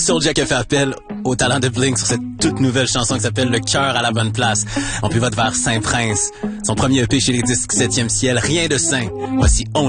Soulja qui a fait appel au talent de Blink sur cette toute nouvelle chanson qui s'appelle Le cœur à la bonne place. On pivot vers Saint-Prince. Son premier EP chez les disques 7e ciel, rien de sain. Voici